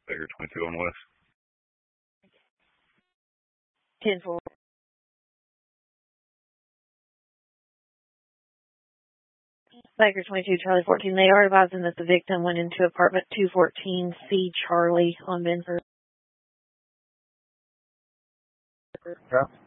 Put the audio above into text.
Baker 22 on West. 10-4. Baker 22, Charlie 14. They are advising that the victim went into apartment 214C Charlie on Benford. Okay.